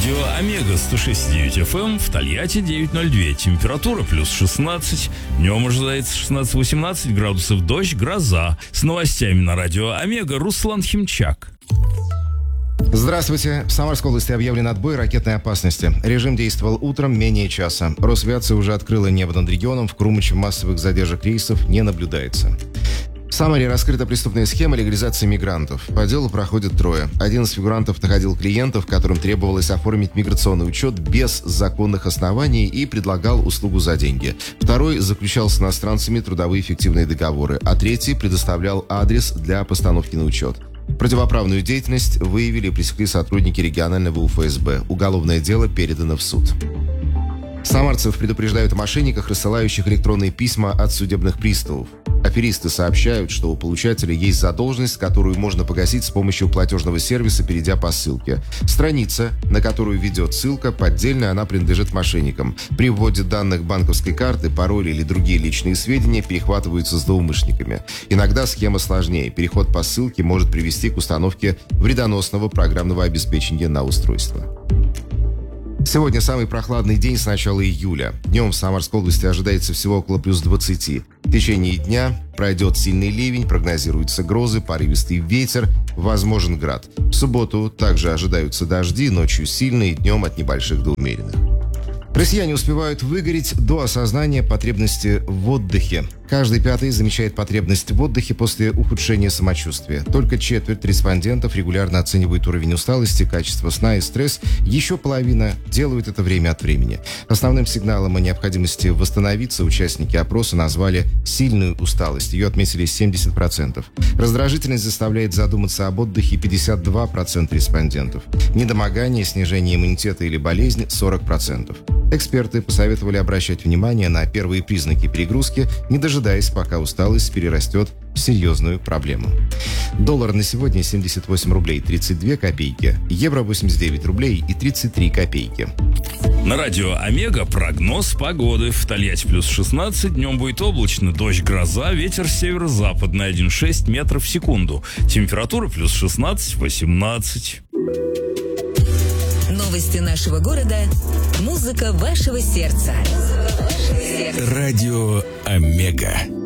Радио Омега 106.9 FM, в Тольятти 9.02. Температура плюс 16. Днем ожидается 16-18 градусов, дождь, гроза. С новостями на Радио Омега Руслан Химчак. Здравствуйте. В Самарской области объявлен отбой ракетной опасности. Режим действовал утром менее часа. Росавиация уже открыла небо над регионом. В Крумыче массовых задержек рейсов не наблюдается. В Самаре раскрыта преступная схема легализации мигрантов. По делу проходят трое. Один из фигурантов находил клиентов, которым требовалось оформить миграционный учет без законных оснований и предлагал услугу за деньги. Второй заключал с иностранцами трудовые фиктивные договоры, а третий предоставлял адрес для постановки на учет. Противоправную деятельность выявили и пресекли сотрудники регионального УФСБ. Уголовное дело передано в суд. Самарцев предупреждают о мошенниках, рассылающих электронные письма от судебных приставов. Аферисты сообщают, что у получателя есть задолженность, которую можно погасить с помощью платежного сервиса, перейдя по ссылке. Страница, на которую ведет ссылка, поддельная, она принадлежит мошенникам. При вводе данных банковской карты, пароли или другие личные сведения перехватываются злоумышленниками. Иногда схема сложнее. Переход по ссылке может привести к установке вредоносного программного обеспечения на устройство. Сегодня самый прохладный день с начала июля. Днем в Самарской области ожидается всего около плюс 20. В течение дня пройдет сильный ливень, прогнозируются грозы, порывистый ветер, возможен град. В субботу также ожидаются дожди, ночью сильные, днем от небольших до умеренных. Россияне успевают выгореть до осознания потребности в отдыхе. Каждый пятый замечает потребность в отдыхе после ухудшения самочувствия. Только четверть респондентов регулярно оценивают уровень усталости, качество сна и стресс. Еще половина делают это время от времени. Основным сигналом о необходимости восстановиться участники опроса назвали сильную усталость. Ее отметили 70%. Раздражительность заставляет задуматься об отдыхе 52% респондентов. Недомогание, снижение иммунитета или болезнь 40%. Эксперты посоветовали обращать внимание на первые признаки перегрузки, не дожидаясь, пока усталость перерастет в серьезную проблему. Доллар на сегодня 78 рублей 32 копейки, евро 89 рублей и 33 копейки. На Радио Омега прогноз погоды. В Тольятти плюс 16, днем будет облачно, дождь, гроза, ветер северо-западный 1,6 метров в секунду. Температура плюс 16-18. Новости нашего города. Музыка вашего сердца. Радио Омега.